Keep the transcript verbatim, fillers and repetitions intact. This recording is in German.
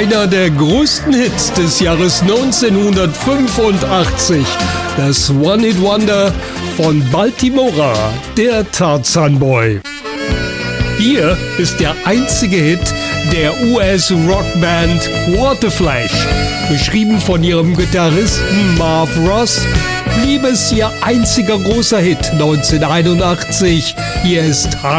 einer der größten Hits des Jahres neunzehnhundertfünfundachtzig. Das One-Hit-Wonder von Baltimora, der Tarzan Boy. Hier ist der einzige Hit der U S-Rockband Waterflash. Beschrieben von ihrem Gitarristen Marv Ross, blieb es ihr einziger großer Hit neunzehnhunderteinundachtzig. Hier ist